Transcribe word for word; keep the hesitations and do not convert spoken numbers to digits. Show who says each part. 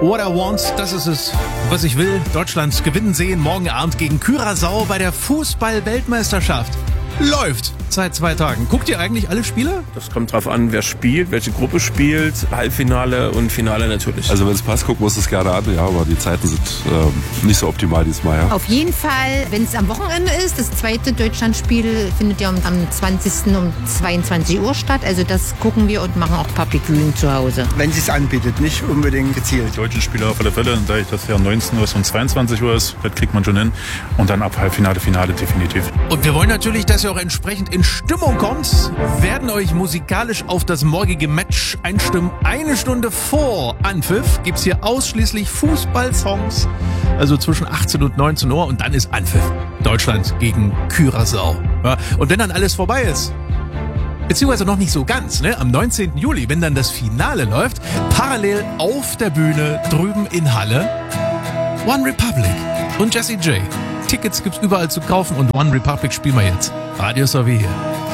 Speaker 1: What I Want, das ist es, was ich will. Deutschland gewinnen sehen morgen Abend gegen Curaçao bei der Fußball-Weltmeisterschaft. Läuft seit zwei Tagen. Guckt ihr eigentlich alle Spiele?
Speaker 2: Das kommt drauf an, wer spielt, welche Gruppe spielt, Halbfinale und Finale natürlich.
Speaker 3: Also wenn es passt, gucken wir uns das gerne an, ja, aber die Zeiten sind ähm, nicht so optimal diesmal. Ja.
Speaker 4: Auf jeden Fall, wenn es am Wochenende ist, das zweite Deutschlandspiel findet ja am zwanzigsten um zweiundzwanzig Uhr statt. Also das gucken wir und machen auch Public Viewing zu Hause.
Speaker 5: Wenn es sich anbietet, nicht unbedingt gezielt.
Speaker 6: Die deutschen Spiele auf alle Fälle, da ich das ja neunzehn Uhr und zweiundzwanzig Uhr ist, das kriegt man schon hin. Und dann ab Halbfinale, Finale definitiv.
Speaker 1: Und wir wollen natürlich, dass ihr auch entsprechend in Stimmung kommt, werden euch musikalisch auf das morgige Match einstimmen. Eine Stunde vor Anpfiff gibt's hier ausschließlich Fußballsongs, also zwischen achtzehn und neunzehn Uhr, und dann ist Anpfiff. Deutschland gegen Curaçao. Ja, und wenn dann alles vorbei ist, beziehungsweise noch nicht so ganz, ne? Am neunzehnten Juli, wenn dann das Finale läuft, parallel auf der Bühne drüben in Halle, One Republic und Jessie J. Tickets gibt's überall zu kaufen und One Republic spielen wir jetzt. Radio Sowie hier.